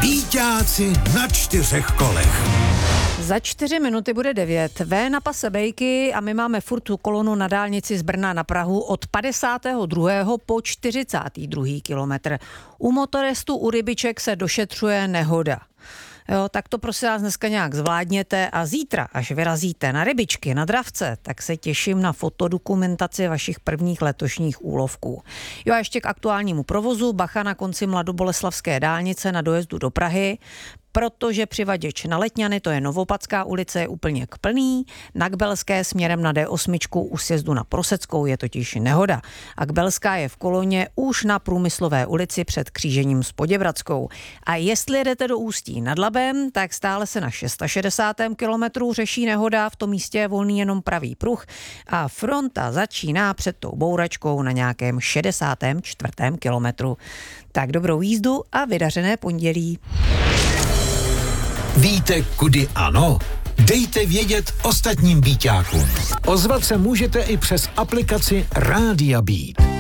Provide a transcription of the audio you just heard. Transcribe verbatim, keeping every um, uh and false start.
Býťáci na čtyřech kolech. Za čtyři minuty bude devět. V na pase Bejky a my máme furt tu kolonu na dálnici z Brna na Prahu od padesátého druhého po čtyřicátý druhý kilometr. U motoristů u Rybiček se došetřuje nehoda. Jo, tak to prosím vás dneska nějak zvládněte a zítra, až vyrazíte na Rybičky, na Dravce, tak se těším na fotodokumentaci vašich prvních letošních úlovků. Jo a ještě k aktuálnímu provozu, bacha na konci Mladoboleslavské dálnice na dojezdu do Prahy, protože přivaděč na Letňany, to je Novopadská ulice, je úplně k plný, na Kbelské směrem na D osm u sjezdu na Proseckou je totiž nehoda. A Kbelská je v koloně už na Průmyslové ulici před křížením s Poděbradskou. A jestli jedete do Ústí nad Labem, tak stále se na šedesátém šestém kilometru řeší nehoda, v tom místě je volný jenom pravý pruh a fronta začíná před tou bouračkou na nějakém šedesátém čtvrtém kilometru. Tak dobrou jízdu a vydařené pondělí. Víte, kudy ano? Dejte vědět ostatním býťákům. Ozvat se můžete i přes aplikaci Rádia Beat.